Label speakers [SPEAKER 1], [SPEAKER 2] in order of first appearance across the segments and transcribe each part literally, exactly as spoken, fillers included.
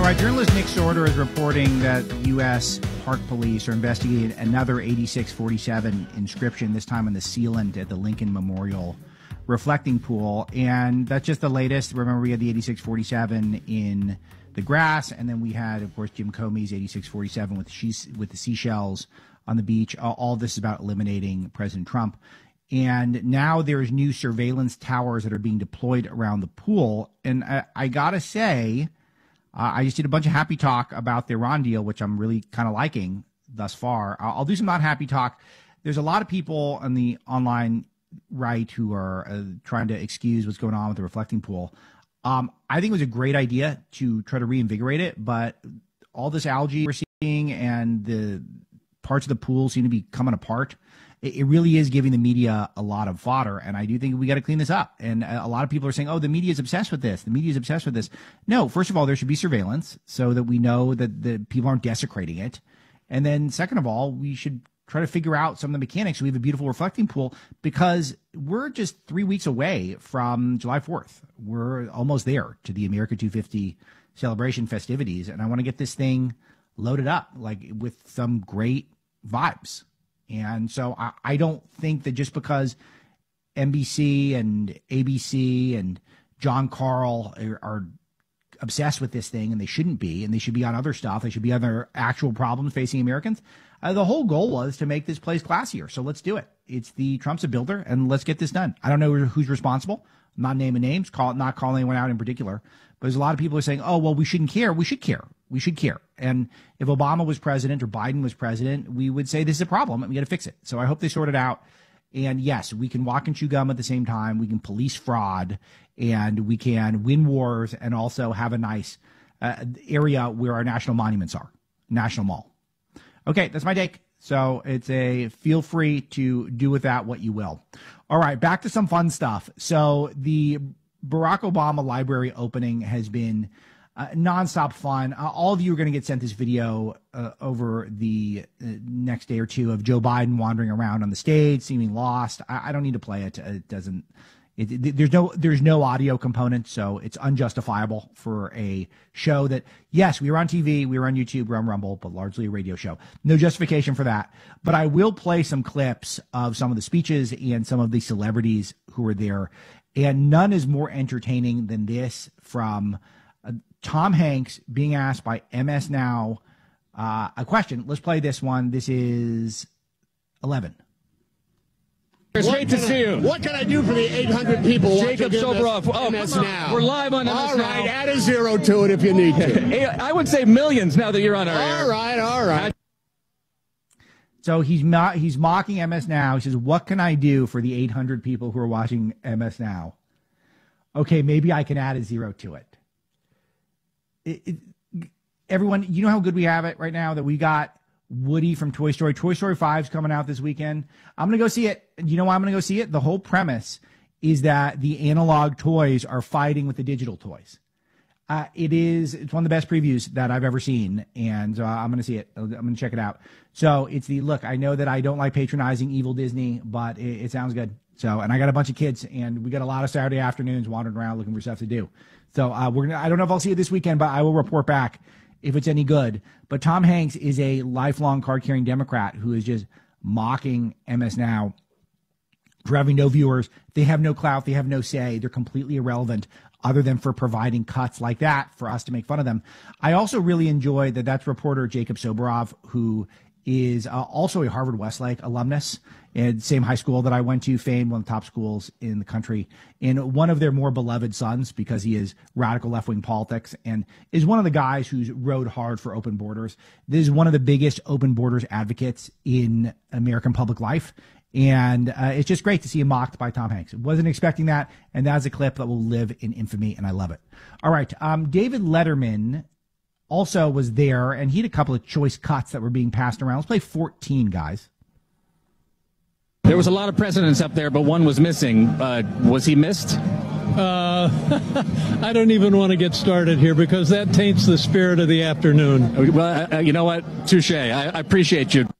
[SPEAKER 1] right, journalist Nick Sorter is reporting that U S Park Police are investigating another eighty-six forty-seven inscription, this time on the sealant at the Lincoln Memorial reflecting pool. And that's just the latest. Remember, we had the eighty-six forty-seven in the grass, and then we had, of course, Jim Comey's eighty-six forty-seven with the, she- with the seashells on the beach. All, all this is about eliminating President Trump. And now there's new surveillance towers that are being deployed around the pool. And I, I got to say, uh, I just did a bunch of happy talk about the Iran deal, which I'm really kind of liking thus far. I'll, I'll do some not happy talk. There's a lot of people on the online right who are uh, trying to excuse what's going on with the reflecting pool. Um, I think it was a great idea to try to reinvigorate it, but all this algae we're seeing and the parts of the pool seem to be coming apart. It, it really is giving the media a lot of fodder, and I do think we got to clean this up. And a, a lot of people are saying, oh, the media is obsessed with this. The media is obsessed with this. No, first of all, there should be surveillance so that we know that the people aren't desecrating it. And then second of all, we should try to figure out some of the mechanics so we have a beautiful reflecting pool, because we're just three weeks away from July fourth. We're almost there to the America two fifty celebration festivities, and I want to get this thing loaded up like with some great vibes. And so I, I don't think that just because N B C and A B C and John Carl are, are obsessed with this thing, and they shouldn't be, and they should be on other stuff. They should be on their actual problems facing Americans. Uh, the whole goal was to make this place classier. So let's do it. It's the Trump's a builder, and let's get this done. I don't know who's responsible. I'm not naming names, call, not calling anyone out in particular. But there's a lot of people who are saying, oh, well, we shouldn't care. We should care. We should care. And if Obama was president or Biden was president, we would say this is a problem and we got to fix it. So I hope they sort it out. And yes, we can walk and chew gum at the same time. We can police fraud, and we can win wars and also have a nice uh, area where our national monuments are, National Mall. Okay, that's my take. So it's a feel free to do with that what you will. All right, back to some fun stuff. So the Barack Obama library opening has been uh, nonstop fun. Uh, all of you are going to get sent this video uh, over the uh, next day or two of Joe Biden wandering around on the stage, seeming lost. I, I don't need to play it. It doesn't. It, it, there's no there's no audio component, so it's unjustifiable for a show that, yes, we were on T V, we were on YouTube, we're on Rumble, but largely a radio show. No justification for that. But I will play some clips of some of the speeches and some of the celebrities who were there. And none is more entertaining than this from uh, Tom Hanks being asked by M S Now uh, a question. Let's play this one. This is eleven.
[SPEAKER 2] It's what great to see
[SPEAKER 3] I,
[SPEAKER 2] you.
[SPEAKER 3] What can I do for the eight hundred people
[SPEAKER 2] Jacob Soboroff. Oh,
[SPEAKER 3] M S Now?
[SPEAKER 2] We're live on M S
[SPEAKER 3] All
[SPEAKER 2] Now.
[SPEAKER 3] right, add a zero to it if you need to.
[SPEAKER 2] I would say millions now that you're on our
[SPEAKER 3] all
[SPEAKER 2] air.
[SPEAKER 3] All right, all right.
[SPEAKER 1] So he's mo- he's mocking M S Now. He says, what can I do for the eight hundred people who are watching M S Now? Okay, maybe I can add a zero to it. It, it. Everyone, you know how good we have it right now that we got Woody from Toy Story. Toy Story five is coming out this weekend. I'm going to go see it. You know why I'm going to go see it? The whole premise is that the analog toys are fighting with the digital toys. Uh, it is, it's one of the best previews that I've ever seen, and uh, I'm going to see it. I'm going to check it out. So it's the, look, I know that I don't like patronizing evil Disney, but it, it sounds good. So, and I got a bunch of kids, and we got a lot of Saturday afternoons wandering around looking for stuff to do. So uh, we're gonna, I don't know if I'll see it this weekend, but I will report back if it's any good. But Tom Hanks is a lifelong card-carrying Democrat who is just mocking M S Now for having no viewers. They have no clout. They have no say. They're completely irrelevant other than for providing cuts like that for us to make fun of them. I also really enjoy that that's reporter Jacob Soboroff, who is uh, also a Harvard Westlake alumnus, and same high school that I went to, famed, one of the top schools in the country, and one of their more beloved sons because he is radical left-wing politics and is one of the guys who's rode hard for open borders. This is one of the biggest open borders advocates in American public life. And uh, it's just great to see him mocked by Tom Hanks. Wasn't expecting that, and that's a clip that will live in infamy, and I love it. All right, um, David Letterman also was there, and he had a couple of choice cuts that were being passed around. Let's play fourteen, guys.
[SPEAKER 2] There was a lot of presidents up there, but one was missing. Uh, was he missed?
[SPEAKER 4] Uh, I don't even want to get started here because that taints the spirit of the afternoon.
[SPEAKER 2] Well, uh, you know what? Touche. I, I appreciate you.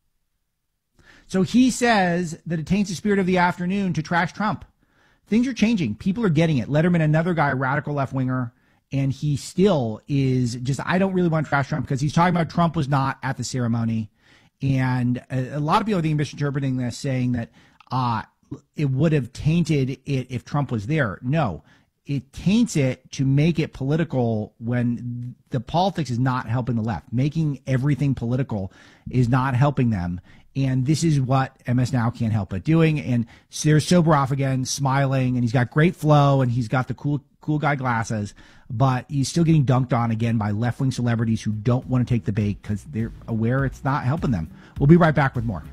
[SPEAKER 1] So he says that it taints the spirit of the afternoon to trash Trump. Things are changing. People are getting it. Letterman, another guy, radical left-winger, And he still is just, I don't really want to trash Trump because he's talking about Trump was not at the ceremony. And a, a lot of people are misinterpreting this, saying that uh, it would have tainted it if Trump was there. No, it taints it to make it political when the politics is not helping the left. Making everything political is not helping them. And this is what M S Now can't help but doing. And so there's Soboroff again, smiling, and he's got great flow, and he's got the cool cool guy glasses, but he's still getting dunked on again by left-wing celebrities who don't want to take the bait because they're aware it's not helping them. We'll be right back with more.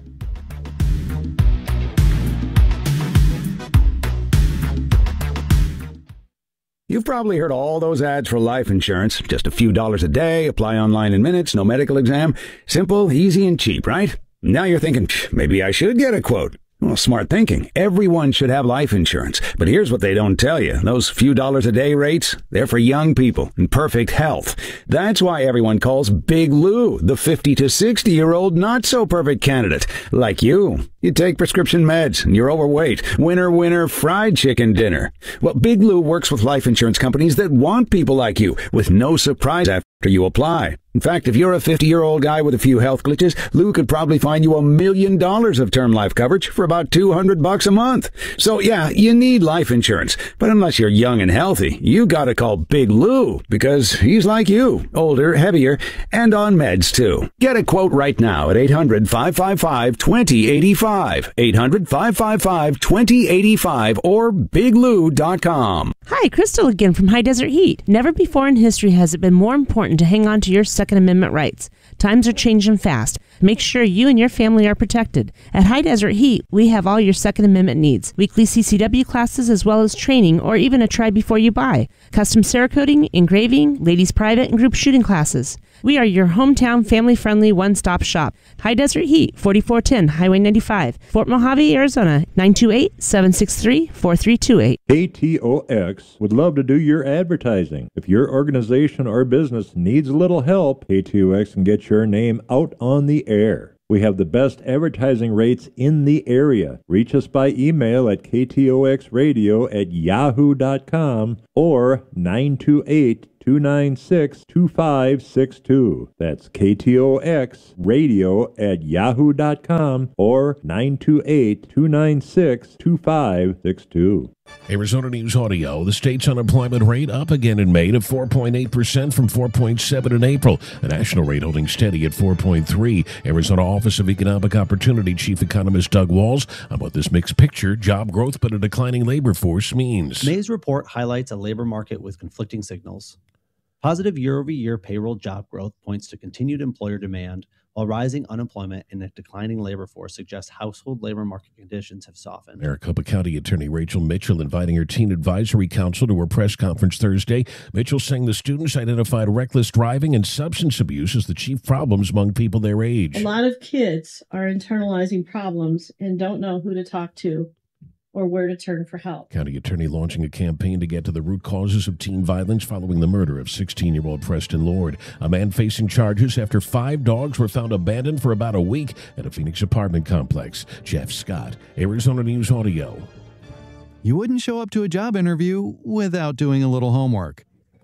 [SPEAKER 5] You've probably heard all those ads for life insurance. Just a few dollars a day, apply online in minutes, no medical exam. Simple, easy, and cheap, right? Now you're thinking, maybe I should get a quote. Well, smart thinking. Everyone should have life insurance. But here's what they don't tell you. Those few dollars a day rates, they're for young people in perfect health. That's why everyone calls Big Lou the fifty to sixty-year-old not-so-perfect candidate. Like you. You take prescription meds and you're overweight. Winner, winner, fried chicken dinner. Well, Big Lou works with life insurance companies that want people like you with no surprise after you apply. In fact, if you're a fifty-year-old guy with a few health glitches, Lou could probably find you a million dollars of term life coverage for about two hundred bucks a month. So yeah, you need life insurance. But unless you're young and healthy, you gotta call Big Lou because he's like you, older, heavier, and on meds too. Get a quote right now at eight hundred, five five five, two zero eight five. eight hundred, five five five, two zero eight five or big lou dot com.
[SPEAKER 6] Hi, Crystal again from High Desert Heat. Never before in history has it been more important to hang on to your Second Amendment rights. Times are changing fast. Make sure you and your family are protected. At High Desert Heat, we have all your Second Amendment needs. Weekly C C W classes as well as training or even a try before you buy. Custom Cerakoting, engraving, ladies private and group shooting classes. We are your hometown family-friendly one-stop shop. High Desert Heat, forty-four ten Highway ninety-five, Fort Mojave, Arizona, nine two eight, seven six three, four three two eight.
[SPEAKER 7] K T O X would love to do your advertising. If your organization or business needs a little help, K T O X can get your name out on the air. We have the best advertising rates in the area. Reach us by email at k t o x radio at yahoo dot com or nine two eight, two nine six, two five six two. That's K T O X radio at yahoo dot com or nine two eight, two nine six, two five six two.
[SPEAKER 8] Arizona News Audio. The state's unemployment rate up again in May to four point eight percent from four point seven in April. The national rate holding steady at four point three. Arizona Office of Economic Opportunity Chief Economist Doug Walls on what this mixed picture, job growth but a declining labor force means.
[SPEAKER 9] May's report highlights a labor market with conflicting signals. Positive year-over-year payroll job growth points to continued employer demand, while rising unemployment and a declining labor force suggests household labor market conditions have softened.
[SPEAKER 8] Maricopa County Attorney Rachel Mitchell inviting her teen advisory council to her press conference Thursday. Mitchell saying the students identified reckless driving and substance abuse as the chief problems among people their age.
[SPEAKER 10] A lot of kids are internalizing problems and don't know who to talk to or where to turn for help.
[SPEAKER 8] County attorney launching a campaign to get to the root causes of teen violence following the murder of sixteen-year-old Preston Lord. A man facing charges after five dogs were found abandoned for about a week at a Phoenix apartment complex. Jeff Scott, Arizona News Audio.
[SPEAKER 11] You wouldn't show up to a job interview without doing a little homework.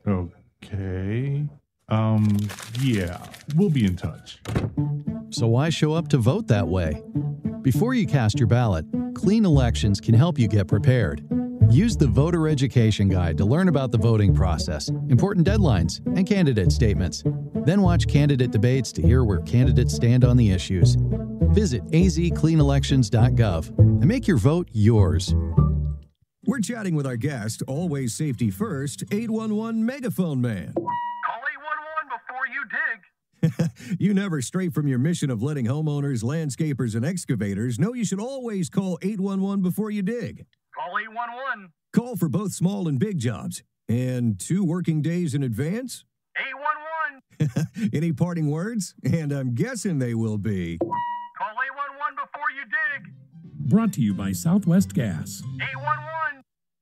[SPEAKER 12] Okay. Um, yeah, we'll be in touch.
[SPEAKER 11] So why show up to vote that way? Before you cast your ballot, Clean Elections can help you get prepared. Use the Voter Education Guide to learn about the voting process, important deadlines, and candidate statements. Then watch candidate debates to hear where candidates stand on the issues. Visit a z clean elections dot gov and make your vote yours.
[SPEAKER 13] We're chatting with our guest, always safety first, eight one one Megaphone Man.
[SPEAKER 14] Call eight one one before you dig.
[SPEAKER 13] You never stray from your mission of letting homeowners, landscapers, and excavators know you should always call eight one one before you dig.
[SPEAKER 14] Call eight one one.
[SPEAKER 13] Call for both small and big jobs. And two working days in advance?
[SPEAKER 14] eight one one.
[SPEAKER 13] Any parting words? And I'm guessing they will be.
[SPEAKER 14] Call eight one one before you dig.
[SPEAKER 15] Brought to you by Southwest Gas.
[SPEAKER 14] eight one one.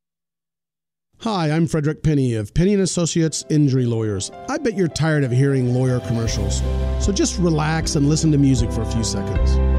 [SPEAKER 3] Hi, I'm Frederick Penny of Penny and Associates Injury Lawyers. I bet you're tired of hearing lawyer commercials. So just relax and listen to music for a few seconds.